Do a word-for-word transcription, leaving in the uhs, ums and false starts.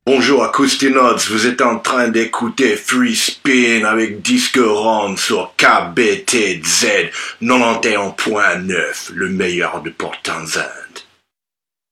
Bonjour Acoustinauts, vous êtes en train d'écouter Free Spin avec Disque Ronde sur K B T Z quatre-vingt-onze point neuf, le meilleur de Port Townsend.